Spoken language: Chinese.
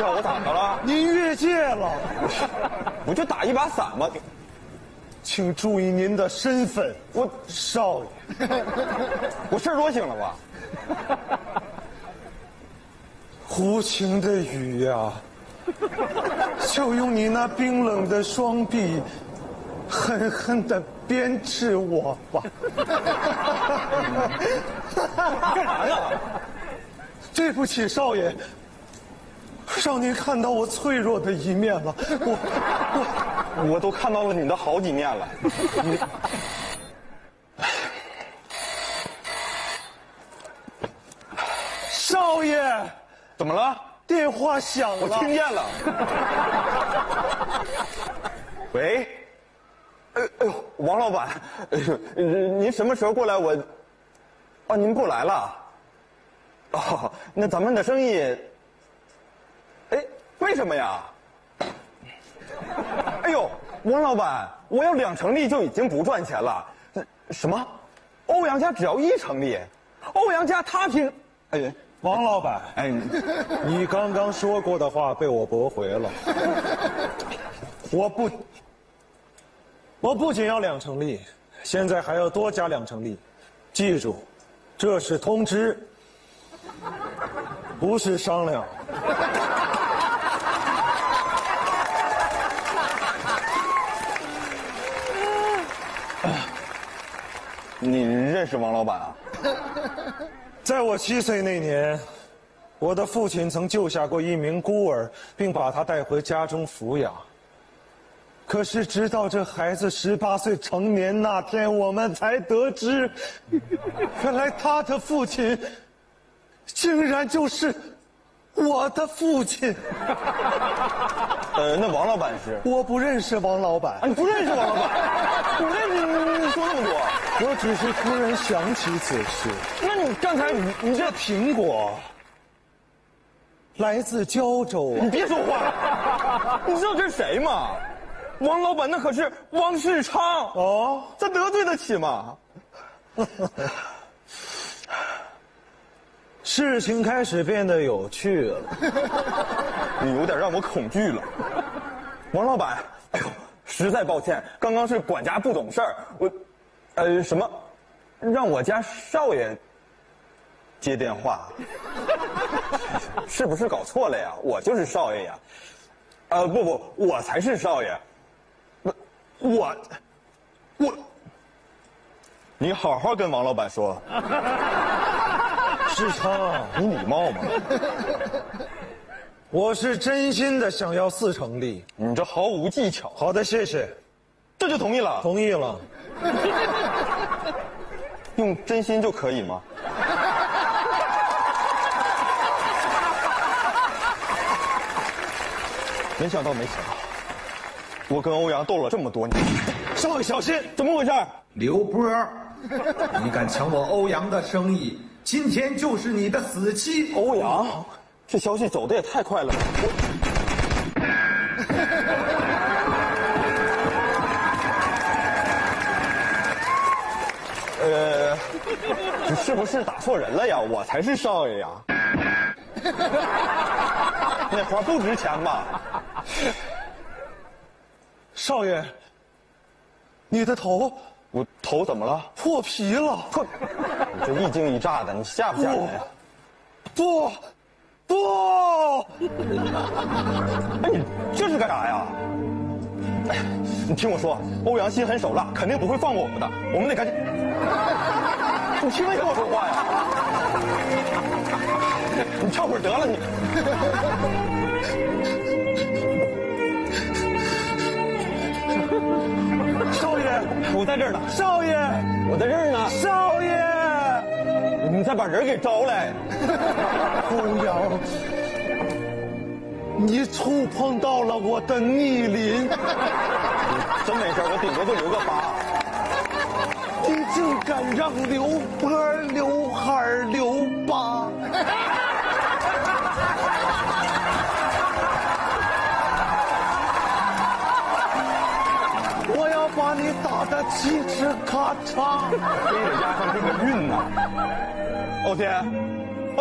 是啊，我咋的了？ 您越界了， 不就打一把伞吗？ 请注意您的身份， 我少爷。 我事儿多醒了吧？ 无情的雨呀，就用你那冰冷的双臂，狠狠地鞭笞我吧。 干啥呢？ 对不起，少爷，让您看到我脆弱的一面了。 我都看到了你的好几面了。 少爷， 怎么了？ 电话响了。 我听见了。喂，哎呦，王老板，您什么时候过来？哦，您不来了。哦，那咱们的生意，哎，为什么呀？哎呦，王老板，我要2成利就已经不赚钱了。什么？欧阳家只要1成利？欧阳家他凭……哎， 王老板， 哎， 你刚刚说过的话被我驳回了。我不仅要2成利，现在还要多加2成利。记住，这是通知，不是商量。 你认识王老板啊？ 在我7岁那年，我的父亲曾救下过一名孤儿，并把他带回家中抚养。可是直到这孩子18岁成年那天，我们才得知，原来他的父亲竟然就是我的父亲。 那王老板是？ 我不认识王老板。 啊，你不认识王老板？不认识你说那么多？ 我只是突然想起此事。 那你刚才你这苹果来自胶州啊！ 你别说话，你知道这是谁吗？王老板那可是王世昌哦， 这得罪得起吗？ 事情开始变得有趣了。 你有点让我恐惧了，王老板。哎呦，实在抱歉，刚刚是管家不懂事儿，什么，让我家少爷接电话，是不是搞错了呀？我就是少爷呀。不，我才是少爷。我，你好好跟王老板说。 世昌， 你礼貌吗？ 我是真心的想要4成利。 你这毫无技巧。 好的，谢谢。 这就同意了？ 同意了。 用真心就可以吗？没想到，我跟欧阳斗了这么多年。 少爷小心， 怎么回事？ 刘波，你敢抢我欧阳的生意，今天就是你的死期。 欧阳，这消息走的也太快了吧！你是不是打错人了呀？我才是少爷呀！那花不值钱吧？ 少爷，你的头， 我头怎么了？ 破皮了。 你这一惊一乍的，你吓不吓人呀？ 不， 哎，你这是干啥呀？哎，你听我说，欧阳心狠手辣，肯定不会放过我们的，我们得赶紧。你听没听我说话呀？你跳会儿得了你。 少爷， 我在这儿呢。 少爷， 我在这儿呢。 少爷， 你再把人给招来。 欧阳，你触碰到了我的逆鳞。 真没事，我顶多就留个疤。 你竟敢让刘波刘海留疤！我要把你打得嘁哧咔嚓！ 非得压上这个韵呢。欧天。